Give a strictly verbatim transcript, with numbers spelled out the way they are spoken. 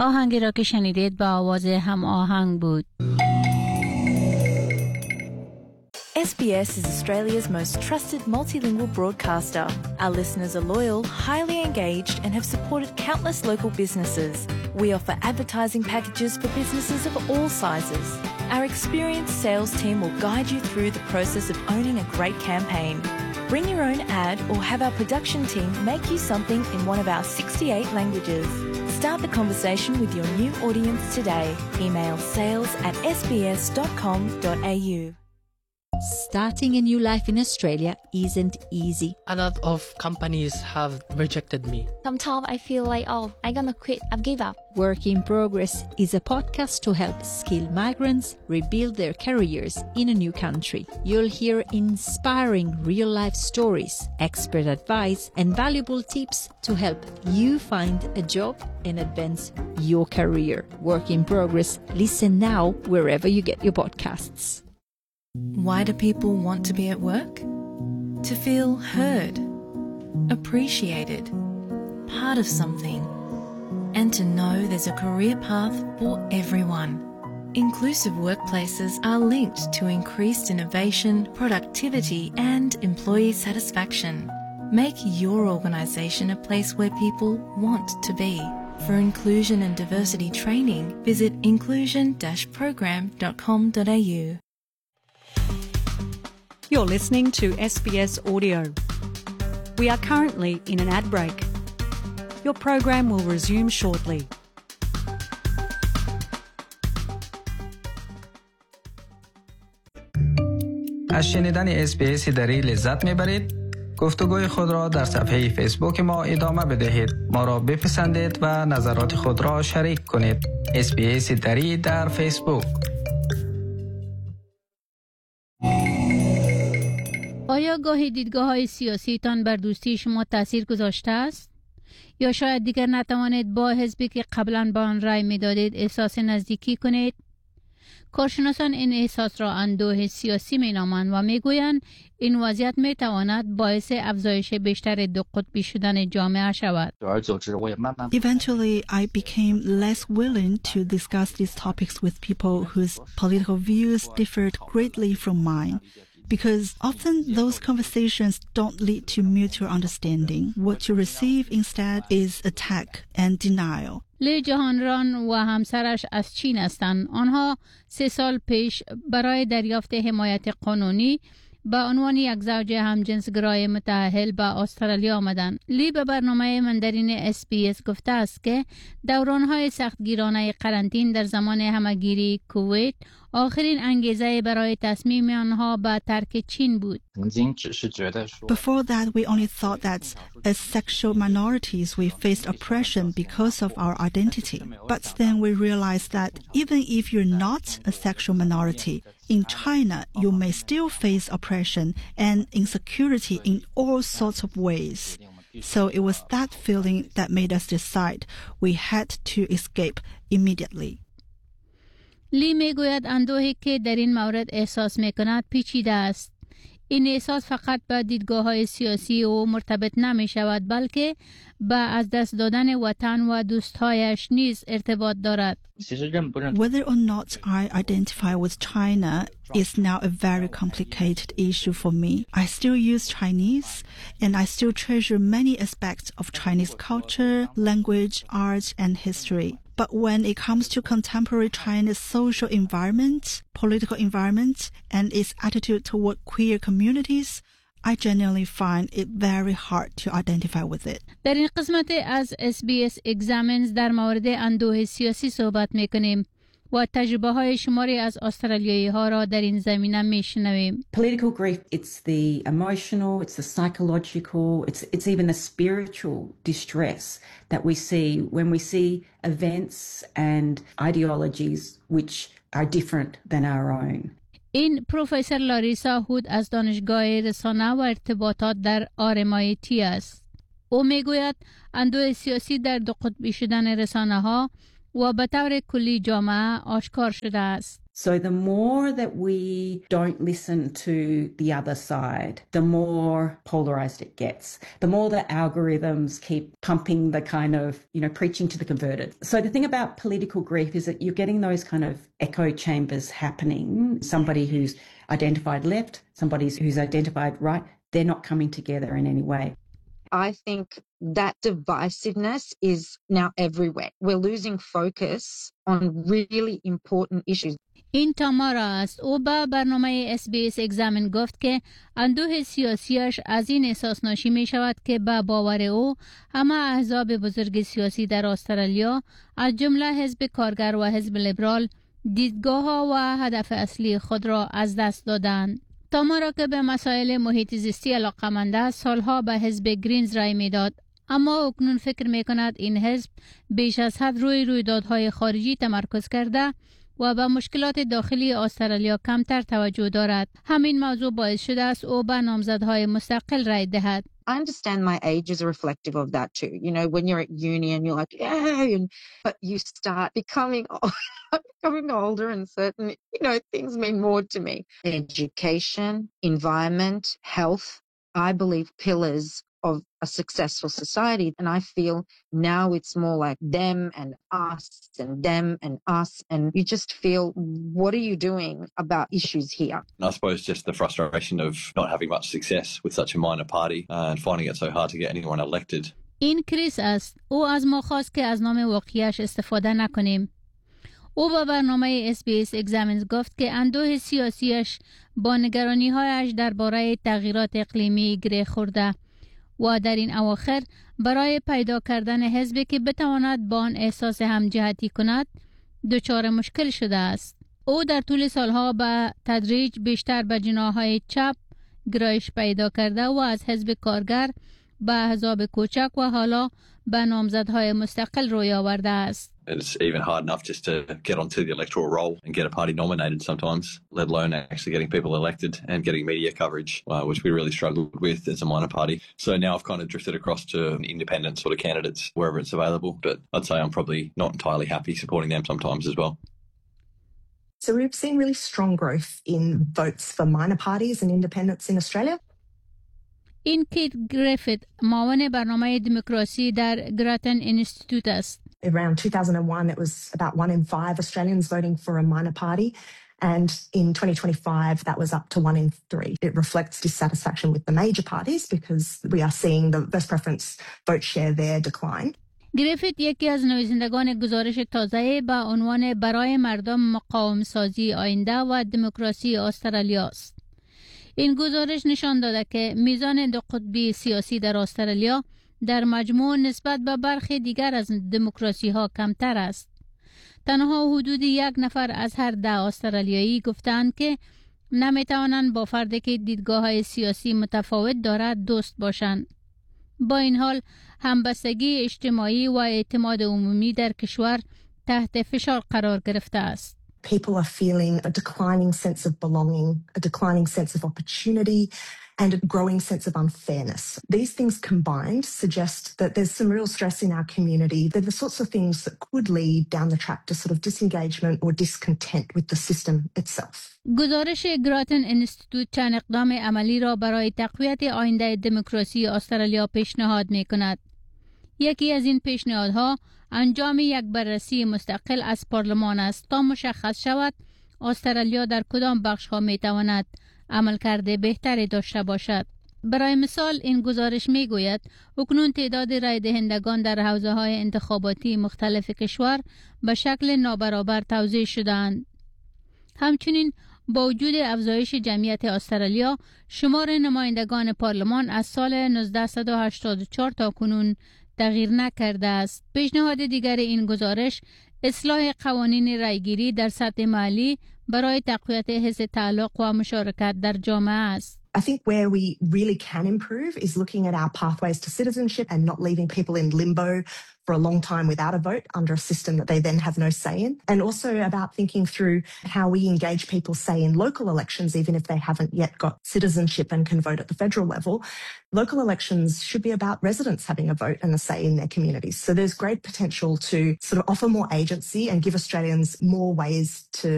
آهنگی را که شنیدید با آواز هم آهنگ بود. S B S is Australia's most trusted multilingual broadcaster. Our listeners are loyal, highly engaged and have supported countless local businesses. We offer advertising packages for businesses of all sizes. Our experienced sales team will guide you through the process of owning a great campaign. Bring your own ad or have our production team make you something in one of our sixty-eight languages. Start the conversation with your new audience today. Email sales at s b s dot com dot a u. Starting a new life in Australia isn't easy. A lot of companies have rejected me. Sometimes I feel like, oh, I'm gonna quit, I've give up. Work in Progress is a podcast to help skilled migrants rebuild their careers in a new country. You'll hear inspiring real-life stories, expert advice, and valuable tips to help you find a job and advance your career. Work in Progress. Listen now wherever you get your podcasts. Why do people want to be at work? To feel heard, appreciated, part of something, and to know there's a career path for everyone. Inclusive workplaces are linked to increased innovation, productivity, and employee satisfaction. Make your organisation a place where people want to be. For inclusion and diversity training, visit inclusion dash program dot com dot a u. You're listening to S B S Audio. We are currently in an ad break. Your program will resume shortly. از شنیدن اس بی اس دری لذت میبرید؟ گفتگوی خود را در صفحه فیسبوک ما ادامه بدهید. ما را بپسندید و نظرات خود را شریک کنید. اس بی اس دری در فیسبوک. آیا گاهی دیدگاه‌های سیاسیتان بر دوستی شما تأثیر گذاشته است؟ یا شاید دیگر نتوانید با حزبی که قبلا به آن رأی می‌دادید احساس نزدیکی کنید؟ کارشناسان این احساس را اندوه سیاسی می‌نامند و می‌گویند این وضعیت می‌تواند باعث افزایش بیشتر دو قطبی شدن جامعه شود. Eventually, I became less willing to discuss these topics with people whose political views differed greatly from mine. Because often those conversations don't lead to mutual understanding. What you receive instead is attack and denial. لی جهانران و همسرش از چین هستند. آنها سه سال پیش برای دریافت حمایت قانونی به عنوان یک زوج همجنسگرای متأهل به استرالیا آمدند. لی به برنامه مندرین اس بی اس گفته است که دوران‌های سختگیرانه قرنطین در زمان همگیری کویت آخرین انگیزه برای تصمیم آنها به ترک چین بود. Before that, we only thought that as sexual minorities we faced oppression because of our identity. But then we realized that even if you're not a sexual minority, in China you may still face oppression and insecurity in all sorts of ways. So it was that feeling that made us decide we had to escape immediately. لی میگوید اندوهی که در این مورد احساس میکند پیچیده است. این احساس فقط با دیدگاه‌های سیاسی او مرتبط نمی شود بلکه با از دست دادن وطن و دوستهایش نیز ارتباط دارد. Whether or not I identify with China is now a very complicated issue for me. I still use Chinese and I still treasure many aspects of Chinese culture, language, art and history. But when it comes to contemporary China's social environment, political environment, and its attitude toward queer communities, I genuinely find it very hard to identify with it. در این قسمت از اس بی اس Examines در مورد اندوه سیاسی صحبت میکنیم و تجربه های شماری از استرالیایی ها را در این زمینه میشنویم. Political grief, it's the emotional, it's the psychological, it's it's even the spiritual distress that we see when we see events and ideologies which are different than our own. این پروفسور لاریسا هود از دانشگاه رسانه و ارتباطات در آر ام آی تی است. او میگوید اندوه سیاسی در دو قطبی شدن رسانه ها و به طور کلی جامعه آشکار شده است. So the more that we don't listen to the other side, the more polarized it gets, the more the algorithms keep pumping the kind of, you know, preaching to the converted. So the thing about political grief is that you're getting those kind of echo chambers happening. Somebody who's identified left, somebody who's identified right, they're not coming together in any way. I think that divisiveness is now everywhere. We're losing focus on really important issues. این تامارا است. او به برنامه اس بی اس اگزامین گفت که اندوه سیاسیش از این احساس ناشی می شود که به باور او همه احزاب بزرگ سیاسی در استرالیا از جمله حزب کارگر و حزب لیبرال دیدگاه ها و هدف اصلی خود را از دست دادند. تامارا که به مسائل محیط زیستی علاقه‌مند است، سالها به حزب گرینز رای میداد، اما اکنون فکر می کند این حزب بیش از حد روی رویدادهای خارجی تمرکز کرده و به مشکلات داخلی استرالیا کمتر توجه دارد. همین موضوع باعث شده است او به نامزدهای مستقل رای دهد. I understand my age is reflective of that too. You know, when you're at uni and you're like, yeah, and, but you start becoming, becoming older and certain, you know, things mean more to me. Education, environment, health, I believe pillars of a successful society. And I feel now it's more like them and us and them and us. And you just feel, what are you doing about issues here? I suppose just the frustration of not having much success with such a minor party uh, and finding it so hard to get anyone elected. این کریس است. او از ما خواست که از نام واقعیش استفاده نکنیم. او با برنامه اس بی اس اگزامینز گفت که اندوه سیاسیش با نگرانی‌هایش درباره تغییرات اقلیمی گره خورده و در این اواخر برای پیدا کردن حزبی که بتواند با آن احساس همجهتی کند دچار مشکل شده است. او در طول سالها به تدریج بیشتر به جناح‌های چپ گرایش پیدا کرده و از حزب کارگر به احزاب کوچک و حالا به نامزدهای مستقل روی آورده است. It's even hard enough just to get onto the electoral roll and get a party nominated sometimes, let alone actually getting people elected and getting media coverage, uh, which we really struggled with as a minor party. So now I've kind of drifted across to independent sort of candidates wherever it's available, but I'd say I'm probably not entirely happy supporting them sometimes as well. So we've seen really strong growth in votes for minor parties and independents in Australia. این کیت گریفیت معاون برنامه دموکراسی در گراتن اینستیتوت است. Around two thousand one, it was about one in five Australians voting for a minor party. And in twenty twenty-five, that was up to one in three. It reflects dissatisfaction with the major parties because we are seeing the first preference vote share there decline. گریفیت یکی از نویسندگان گزارش تازه با عنوان برای مردم مقاوم سازی آینده و دموکراسی استرالیا است. این گزارش نشان داده که میزان دو قطبی سیاسی در استرالیا در مجموع نسبت به برخی دیگر از دموکراسی ها کمتر است. تنها حدود یک نفر از هر ده استرالیایی گفتند که نمیتوانند با فردی که دیدگاه های سیاسی متفاوت دارد دوست باشند. با این حال همبستگی اجتماعی و اعتماد عمومی در کشور تحت فشار قرار گرفته است. People are feeling a declining sense of belonging, a declining sense of opportunity, and a growing sense of unfairness. These things combined suggest that there's some real stress in our community. They're the sorts of things that could lead down the track to sort of disengagement or discontent with the system itself. گزارش گراتن اینستیتوت چند اقدام عملی را برای تقویت آینده دموکراسی استرالیا پیشنهاد می کند. یکی از این پیشنهادها انجام یک بررسی مستقل از پارلمان است تا مشخص شود استرالیا در کدام بخش ها می تواند عملکرد بهتری داشته باشد. برای مثال این گزارش می گوید اکنون تعداد رای دهندگان در حوزه های انتخاباتی مختلف کشور به شکل نابرابر توزیع شده‌اند. همچنین با وجود افزایش جمعیت استرالیا شمار نمایندگان پارلمان از سال نوزده هشتاد و چهار تا کنون تغییر نکرده است. پیشنهاد دیگر این گزارش اصلاح قوانین رایگیری در سطح محلی برای تقویت حس تعلق و مشارکت در جامعه است. I think where we really can improve is looking at our pathways to citizenship and not leaving people in limbo for a long time without a vote under a system that they then have no say in. And also about thinking through how we engage people, say, in local elections, even if they haven't yet got citizenship and can vote at the federal level. Local elections should be about residents having a vote and a say in their communities. So there's great potential to sort of offer more agency and give Australians more ways to